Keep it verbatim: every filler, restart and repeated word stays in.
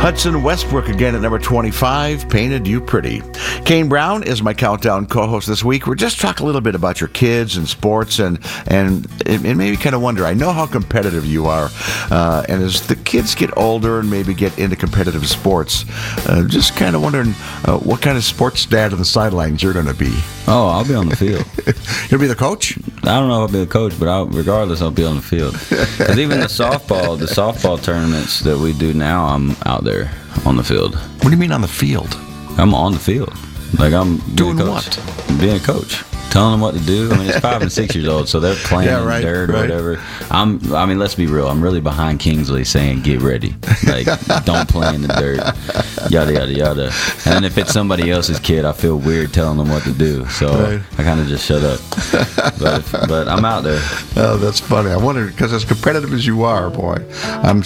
Hudson Westbrook again at number twenty-five, Painted You Pretty. Kane Brown is my countdown co-host this week. We're just talking a little bit about your kids and sports, and and it, it made me kind of wonder. I know how competitive you are, uh, and as the kids get older and maybe get into competitive sports, uh, just kind of wondering uh, what kind of sports dad on the sidelines you're going to be. Oh, I'll be on the field. You'll be the coach? I don't know if I'll be the coach, but I'll, regardless, I'll be on the field. Because even the softball, the softball tournaments that we do now, I'm out there on the field. What do you mean on the field? I'm on the field. Like I'm doing being a what? Being a coach, telling them what to do. I mean, it's five and six years old, so they're playing Yeah, in right, the dirt right. or whatever. I'm. I mean, let's be real. I'm really behind Kingsley saying, "Get ready, like don't play in the dirt." Yada yada yada. And then if it's somebody else's kid, I feel weird telling them what to do. So Right. I kind of just shut up. But if, but I'm out there. Oh, that's funny. I wonder, because as competitive as you are, boy, I'm